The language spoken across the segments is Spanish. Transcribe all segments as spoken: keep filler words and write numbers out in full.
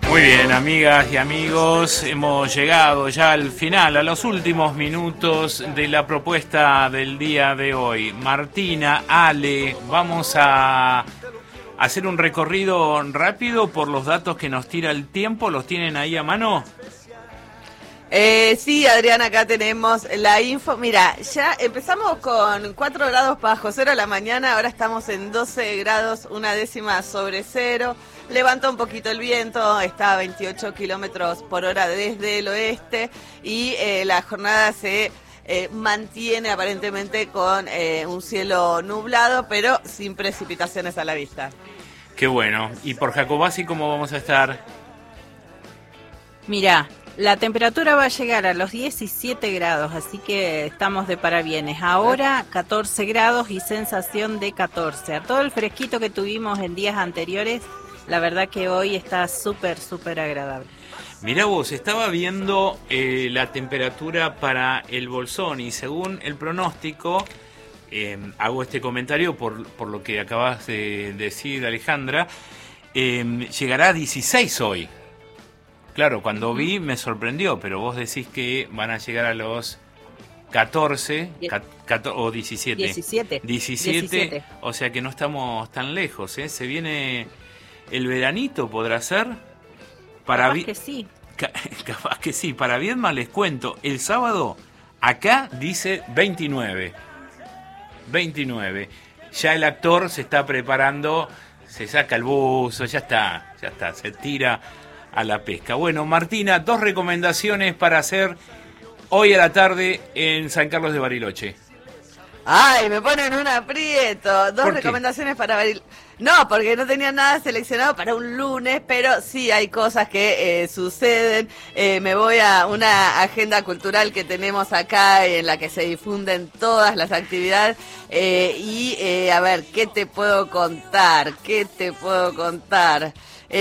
Muy bien, amigas y amigos, hemos llegado ya al final, a los últimos minutos de la propuesta del día de hoy. Martina, Ale, vamos a hacer un recorrido rápido por los datos que nos tira el tiempo. ¿Los tienen ahí a mano? Eh, sí, Adrián, acá tenemos la info. Mira, ya empezamos con cuatro grados bajo cero a la mañana, ahora estamos en doce grados, una décima sobre cero. Levanta un poquito el viento, está a veintiocho kilómetros por hora desde el oeste y eh, la jornada se eh, mantiene aparentemente con eh, un cielo nublado, pero sin precipitaciones a la vista. Qué bueno. ¿Y por Jacobasi cómo vamos a estar? Mirá, la temperatura va a llegar a los diecisiete grados, así que estamos de parabienes. Ahora catorce grados y sensación de catorce. A todo el fresquito que tuvimos en días anteriores, la verdad que hoy está súper, súper agradable. Mirá vos, estaba viendo eh, la temperatura para el Bolsón y según el pronóstico, eh, hago este comentario por, por lo que acabas de decir, Alejandra, eh, llegará a dieciséis hoy. Claro, cuando vi me sorprendió, pero vos decís que van a llegar a los catorce catorce o diecisiete. diecisiete. diecisiete. diecisiete. O sea que no estamos tan lejos, ¿eh? Se viene el veranito, ¿podrá ser? Para Capaz vi- que sí. Ca- capaz que sí. Para Viedma les cuento, el sábado acá dice veintinueve. veintinueve. Ya el actor se está preparando, se saca el buzo, ya está, ya está, se tira a la pesca. Bueno, Martina, dos recomendaciones para hacer hoy a la tarde en San Carlos de Bariloche. Ay, me ponen un aprieto. Dos ¿Por qué? recomendaciones para Baril... No, porque no tenía nada seleccionado para un lunes, pero sí hay cosas que eh, suceden. Eh, me voy a una agenda cultural que tenemos acá en la que se difunden todas las actividades. Eh, y eh, a ver, ¿qué te puedo contar? ¿Qué te puedo contar?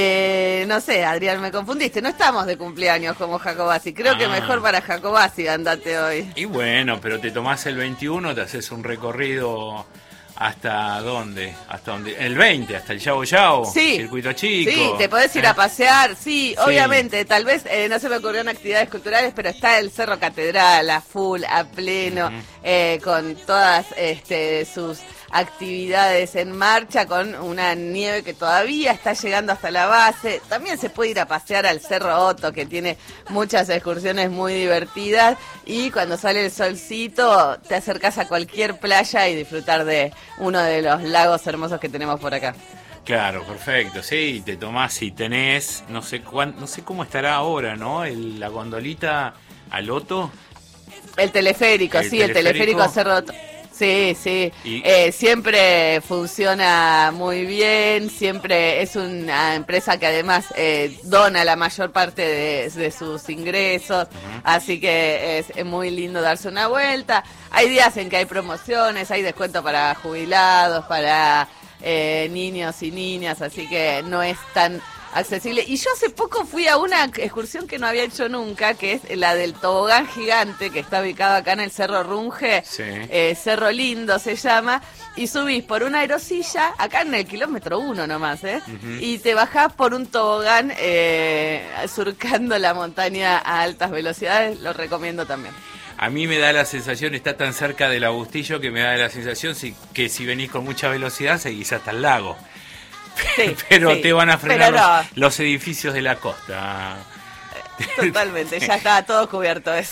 Eh, no sé, Adrián, me confundiste. No estamos de cumpleaños como Jacobasi. Creo Ah. que mejor para Jacobasi andate hoy. Y bueno, pero te tomás el veintiuno, te haces un recorrido hasta dónde, hasta dónde, el veinte, hasta el Yao Yao, Sí, circuito chico. sí, te podés ir ¿eh? a pasear, sí, Sí. obviamente, tal vez eh, no se me ocurrieron actividades culturales, pero está el Cerro Catedral a full, a pleno, Ujú. eh, con todas este, sus actividades en marcha, con una nieve que todavía está llegando hasta la base. También se puede ir a pasear al Cerro Otto, que tiene muchas excursiones muy divertidas, y cuando sale el solcito te acercás a cualquier playa y disfrutar de uno de los lagos hermosos que tenemos por acá. Claro, perfecto, sí, te tomás si tenés, no sé cuán, no sé cómo estará ahora, ¿no? El, la gondolita al Otto. El teleférico, ¿El sí, el teleférico? teleférico Cerro Otto. Sí, sí, Y- eh, siempre funciona muy bien, siempre es una empresa que además eh, dona la mayor parte de, de sus ingresos, Ujú. así que es, es muy lindo darse una vuelta. Hay días en que hay promociones, hay descuento para jubilados, para eh, niños y niñas, así que no es tan accesible. Y yo hace poco fui a una excursión que no había hecho nunca, que es la del tobogán gigante, que está ubicado acá en el Cerro Runge, Sí. eh, Cerro Lindo se llama, y subís por una aerosilla, acá en el kilómetro uno nomás, ¿eh? Ujú. Y te bajás por un tobogán eh, surcando la montaña a altas velocidades, lo recomiendo también. A mí me da la sensación, está tan cerca del Agustillo que me da la sensación si, que si venís con mucha velocidad seguís hasta el lago. Sí, Pero sí, te van a frenar pero no. los, los edificios de la costa. Totalmente, ya está todo cubierto eso.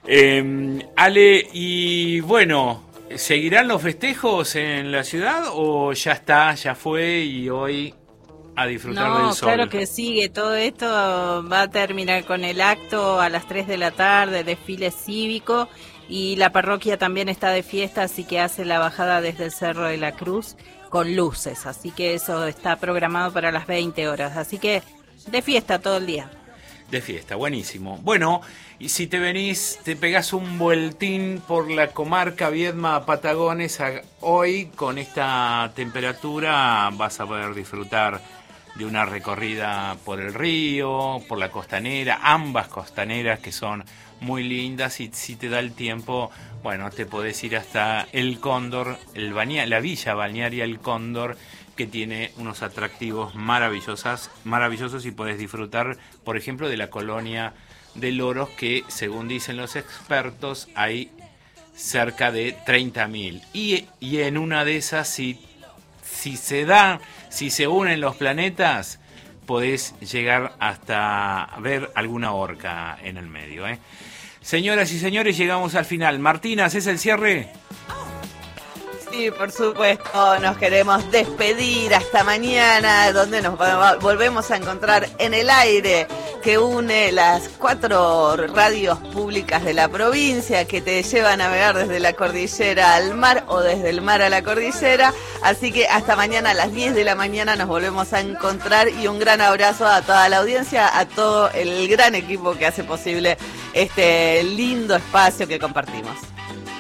Eh, Ale, y bueno, ¿seguirán los festejos en la ciudad o ya está, ya fue y hoy a disfrutar No, del sol? claro que sigue. Todo esto va a terminar con el acto a las tres de la tarde, desfile cívico, y la parroquia también está de fiesta, así que hace la bajada desde el Cerro de la Cruz con luces, así que eso está programado para las veinte horas, así que de fiesta todo el día. De fiesta, buenísimo. Bueno, y si te venís, te pegás un vueltín por la comarca Viedma Patagones, a- hoy con esta temperatura vas a poder disfrutar de una recorrida por el río, por la costanera, ambas costaneras que son muy lindas, y si te da el tiempo, bueno, te podés ir hasta El Cóndor, el baña- la villa balnearia El Cóndor, que tiene unos atractivos maravillosos, maravillosos y podés disfrutar, por ejemplo, de la colonia de loros que, según dicen los expertos, hay cerca de treinta mil. Y, y en una de esas, si, si se da, si se unen los planetas, podés llegar hasta ver alguna orca en el medio, ¿eh? Señoras y señores, llegamos al final. Martina, ¿haces el cierre? Sí, por supuesto, nos queremos despedir hasta mañana, donde nos volvemos a encontrar en el aire, que une las cuatro radios públicas de la provincia, que te lleva a navegar desde la cordillera al mar o desde el mar a la cordillera. Así que hasta mañana a las diez de la mañana nos volvemos a encontrar, y un gran abrazo a toda la audiencia, a todo el gran equipo que hace posible este lindo espacio que compartimos.